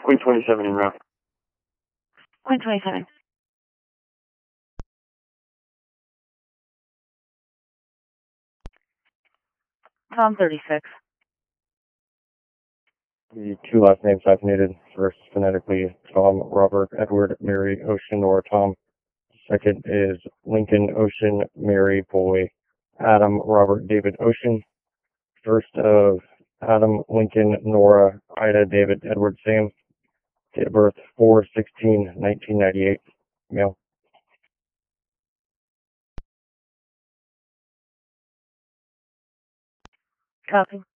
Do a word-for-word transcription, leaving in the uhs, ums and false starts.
Queen twenty-seven in route. Queen twenty-seven. Tom thirty-six. The two last names hyphenated. First, phonetically, Tom, Robert, Edward, Mary, Ocean, or Tom. Second is Lincoln, Ocean, Mary, Boy, Adam, Robert, David, Ocean. First of Adam, Lincoln, Nora, Ida, David, Edward, Sam. Date of birth four sixteen nineteen ninety-eight. Male. Copy.